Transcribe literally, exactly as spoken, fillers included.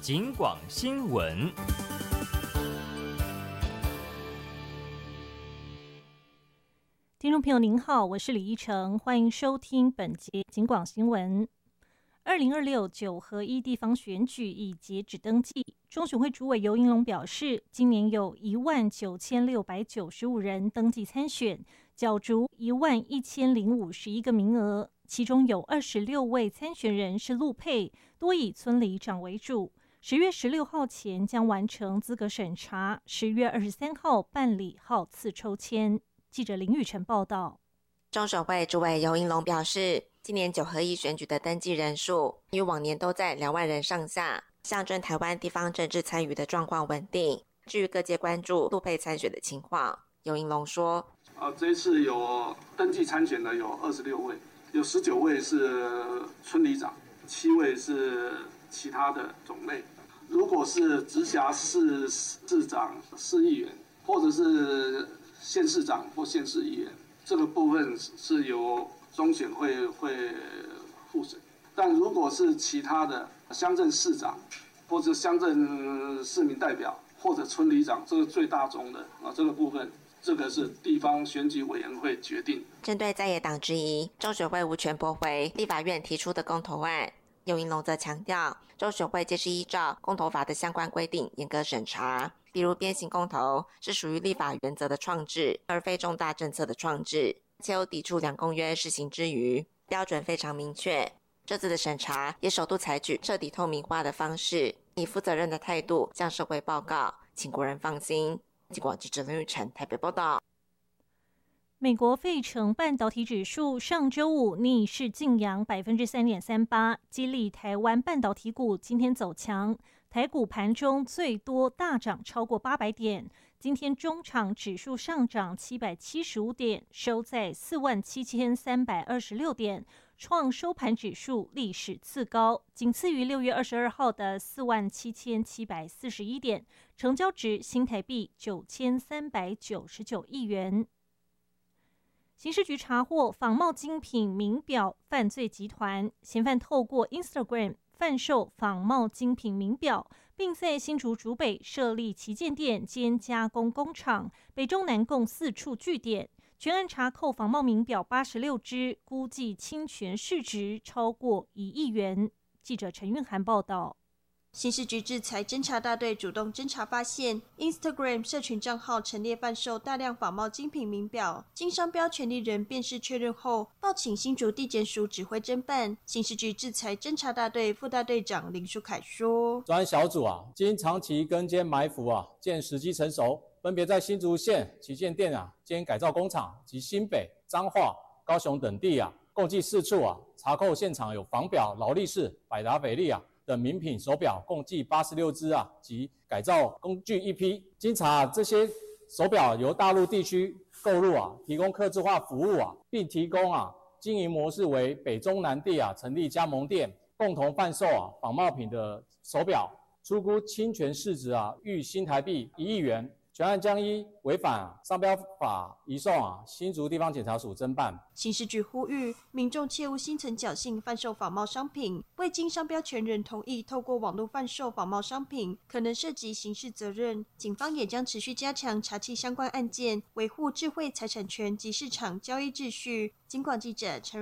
警广新闻。 听众朋友您好，我是李依晨，欢迎收听本节警广新闻。二零二六九合一地方选举已截止登记，中选会主委游盈隆表示，今年有一万九千六百九十五人登记参选，角逐一万一千零五十一个名额，其中有二十六位参选人是陆配，多以村里长为主。十月十六号前将完成资格审查，十月二十三号办理号次抽签。记者林雨晨报道。 中选会主委游盈隆表示，今年九合一选举的登记人数与往年都在两万人上下，象征台湾地方政治参与的状况稳定。至于各界关注陆配参选的情况，游盈隆说： 呃，这一次有登记参选的有二十六位，有十九位是村里长，七位是其他的种类。如果是直辖市市长、市议员，或者是县市长或县市议员，这个部分是由中选会会复审。但如果是其他的乡镇市长或者乡镇市民代表或者村里长，这个最大宗的啊，这个部分，这个是地方选举委员会决定。 针对在野党质疑中选会无权驳回立法院提出的公投案，游盈隆则强调，中选会皆是依照公投法的相关规定严格审查。比如鞭刑公投是属于立法原则的创制，而非重大政策的创制，且有抵触两公约施行之余，标准非常明确。这次的审查也首度采取彻底透明化的方式，以负责任的态度向社会报告，请国人放心。警广记者林玉成台北报道。 美国费城半导体指数上周五逆势劲扬 百分之三点三八， 激励台湾半导体股今天走强。台股盘中最多大涨超过八百点，今天中场指数上涨七百七十五点，收在四万七千三百二十六点，创收盘指数历史次高，仅次于六月二十二号的四万七千七百四十一点，成交值新台币九千三百九十九亿元。刑事局查获仿冒精品名表犯罪集团，嫌犯透过 Instagram 贩售仿冒精品名表，并在新竹竹北设立旗舰店兼加工工厂，北中南共四处据点。全案查扣仿冒名表八十六只，估计侵权市值超过一亿元。记者陈韵涵报道。 刑事局制裁侦查大队主动侦查发现 ，Instagram 社群账号陈列贩售大量仿冒精品名表，经商标权利人辨识确认后，报请新竹地检署指挥侦办。刑事局制裁侦查大队副大队长林书凯说：“ 专案小组啊，经长期跟监埋伏啊，见时机成熟，分别在新竹县旗舰店啊、兼改造工厂及新北、彰化、高雄等地啊，共计四处啊，查扣现场有仿表、劳力士、百达翡丽啊。”等名品手表共计八十六只啊，及改造工具一批。经查，这些手表由大陆地区购入啊，提供客制化服务啊，并提供啊经营模式为北中南地啊成立加盟店，共同贩售啊仿冒品的手表，初估侵权市值啊逾新台币一亿元。全案将依违反商标法移送啊新竹地方检察署侦办。 刑事局呼吁民众切勿心存侥幸贩售仿冒商品，未经商标权人同意透过网络贩售仿冒商品，可能涉及刑事责任。警方也将持续加强查缉相关案件，维护智慧财产权及市场交易秩序。警广记者陈